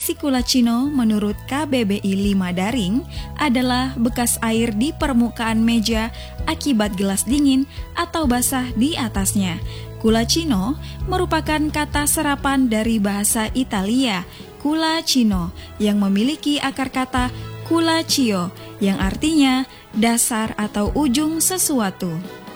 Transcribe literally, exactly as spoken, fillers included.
Definisi culacino menurut K B B I lima Daring adalah bekas air di permukaan meja akibat gelas dingin atau basah di atasnya. Culacino merupakan kata serapan dari bahasa Italia, culacino, yang memiliki akar kata culaccio, yang artinya dasar atau ujung sesuatu.